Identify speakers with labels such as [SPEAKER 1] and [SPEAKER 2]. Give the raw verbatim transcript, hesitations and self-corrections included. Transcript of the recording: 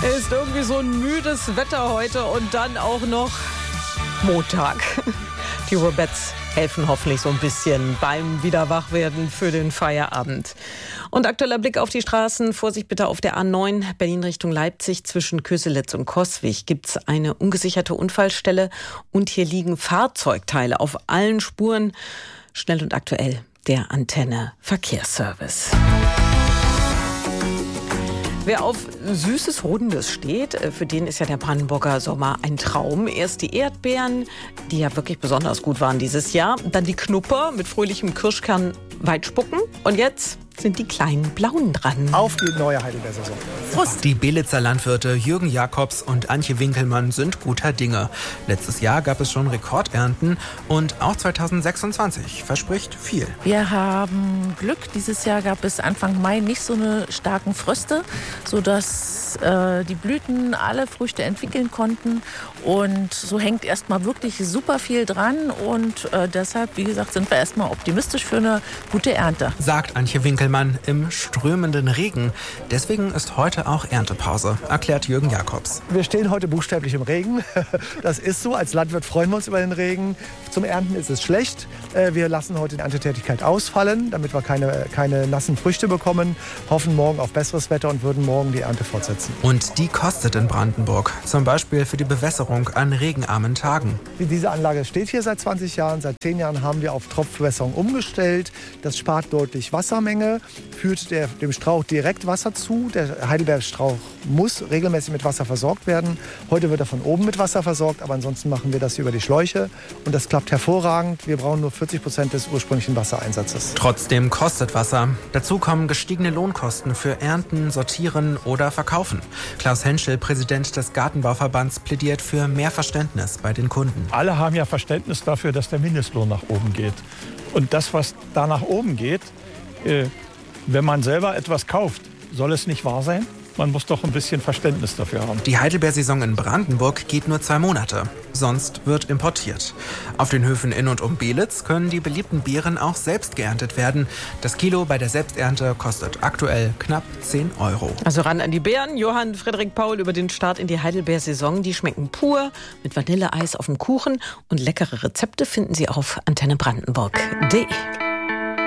[SPEAKER 1] Ist irgendwie so ein müdes Wetter heute und dann auch noch Montag. Die Robettes helfen hoffentlich so ein bisschen beim Wiederwachwerden für den Feierabend. Und aktueller Blick auf die Straßen. Vorsicht bitte auf der A neun Berlin Richtung Leipzig zwischen Köselitz und Coswig gibt es eine ungesicherte Unfallstelle und hier liegen Fahrzeugteile auf allen Spuren. Schnell und aktuell der Antenne Verkehrsservice. Wer auf süßes Rundes steht, für den ist ja der Brandenburger Sommer ein Traum. Erst die Erdbeeren, die ja wirklich besonders gut waren dieses Jahr. Dann die Knupper mit fröhlichem Kirschkern Weitspucken. Und jetzt sind die kleinen Blauen dran.
[SPEAKER 2] Auf die neue Heidelbeer-Saison.
[SPEAKER 3] Prost! Die Belitzer Landwirte Jürgen Jakobs und Antje Winkelmann sind guter Dinge. Letztes Jahr gab es schon Rekordernten und auch zweitausendsechsundzwanzig verspricht viel.
[SPEAKER 4] Wir haben Glück. Dieses Jahr gab es Anfang Mai nicht so eine starken Fröste, sodass äh, die Blüten alle Früchte entwickeln konnten. Und so hängt erstmal wirklich super viel dran. Und äh, deshalb, wie gesagt, sind wir erstmal optimistisch für eine gute Ernte.
[SPEAKER 3] Sagt Antje Winkelmann im strömenden Regen. Deswegen ist heute auch Erntepause, erklärt Jürgen Jakobs.
[SPEAKER 2] Wir stehen heute buchstäblich im Regen. Das ist so. Als Landwirt freuen wir uns über den Regen. Zum Ernten ist es schlecht. Wir lassen heute die Erntetätigkeit ausfallen, damit wir keine, keine nassen Früchte bekommen. Hoffen morgen auf besseres Wetter und würden morgen die Ernte fortsetzen.
[SPEAKER 3] Und die kostet in Brandenburg. Zum Beispiel für die Bewässerung an regenarmen Tagen.
[SPEAKER 2] Diese Anlage steht hier seit zwanzig Jahren. Seit zehn Jahren haben wir auf Tropfbewässerung umgestellt. Das spart deutlich Wassermenge, führt der, dem Strauch direkt Wasser zu. Der Heidelbeerstrauch muss regelmäßig mit Wasser versorgt werden. Heute wird er von oben mit Wasser versorgt, aber ansonsten machen wir das über die Schläuche. Und das klappt hervorragend. Wir brauchen nur vierzig Prozent des ursprünglichen Wassereinsatzes.
[SPEAKER 3] Trotzdem kostet Wasser. Dazu kommen gestiegene Lohnkosten für Ernten, Sortieren oder Verkaufen. Klaus Henschel, Präsident des Gartenbauverbands, plädiert für mehr Verständnis bei den Kunden.
[SPEAKER 5] Alle haben ja Verständnis dafür, dass der Mindestlohn nach oben geht. Und das, was da nach oben geht, äh, wenn man selber etwas kauft, soll es nicht wahr sein? Man muss doch ein bisschen Verständnis dafür haben.
[SPEAKER 3] Die Heidelbeersaison in Brandenburg geht nur zwei Monate. Sonst wird importiert. Auf den Höfen in und um Belitz können die beliebten Beeren auch selbst geerntet werden. Das Kilo bei der Selbsternte kostet aktuell knapp zehn Euro.
[SPEAKER 1] Also ran an die Beeren. Johann Frederik Paul über den Start in die Heidelbeersaison. Die schmecken pur mit Vanilleeis auf dem Kuchen. Und leckere Rezepte finden Sie auf antenne brandenburg punkt de.